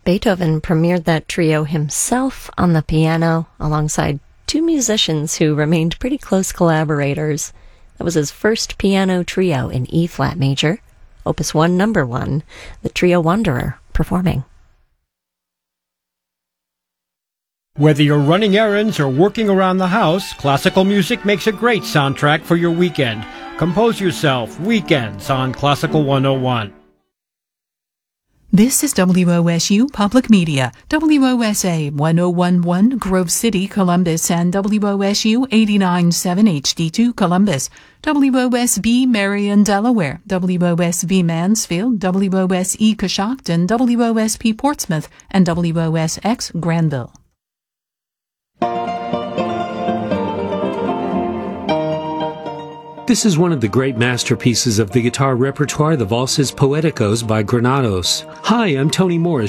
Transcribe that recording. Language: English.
Beethoven premiered that trio himself on the piano alongside two musicians who remained pretty close collaborators. That was his first piano trio in E-flat major, Opus 1, number 1, the Trio Wanderer performing. Whether you're running errands or working around the house, classical music makes a great soundtrack for your weekend. Compose yourself Weekends on Classical 101. This is WOSU Public Media, WOSA 1011 Grove City, Columbus, and WOSU 89.7 HD2 Columbus, WOSB Marion, Delaware, WOSB Mansfield, WOSE Coshocton, WOSP Portsmouth, and WOSX Granville. This is one of the great masterpieces of the guitar repertoire, the Valses Poeticos by Granados. Hi, I'm Tony Morris.